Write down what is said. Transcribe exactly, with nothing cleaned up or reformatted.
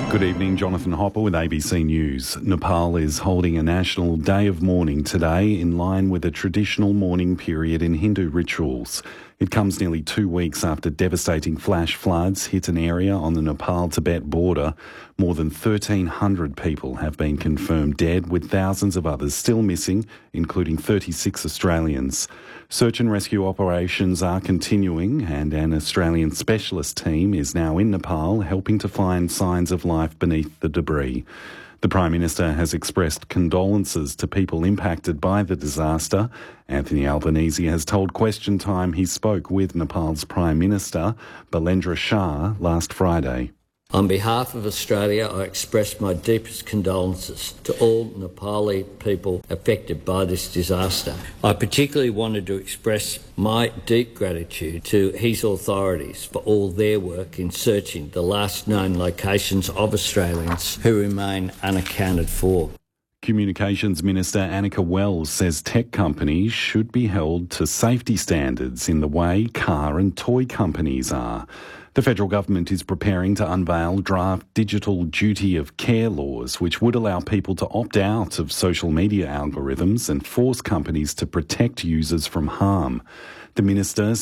Good evening, Jonathan Hopper with A B C News. Nepal is holding a national day of mourning today in line with a traditional mourning period in Hindu rituals. It comes nearly two weeks after devastating flash floods hit an area on the Nepal-Tibet border. More than thirteen hundred people have been confirmed dead, with thousands of others still missing, including thirty-six Australians. Search and rescue operations are continuing, and an Australian specialist team is now in Nepal helping to find signs of life beneath the debris. The Prime Minister has expressed condolences to people impacted by the disaster. Anthony Albanese has told Question Time he spoke with Nepal's Prime Minister, Balendra Shah, last Friday. On behalf of Australia, I express my deepest condolences to all Nepali people affected by this disaster. I particularly wanted to express my deep gratitude to his authorities for all their work in searching the last known locations of Australians who remain unaccounted for. Communications Minister Annika Wells says tech companies should be held to safety standards in the way car and toy companies are. The federal government is preparing to unveil draft digital duty of care laws, which would allow people to opt out of social media algorithms and force companies to protect users from harm. The minister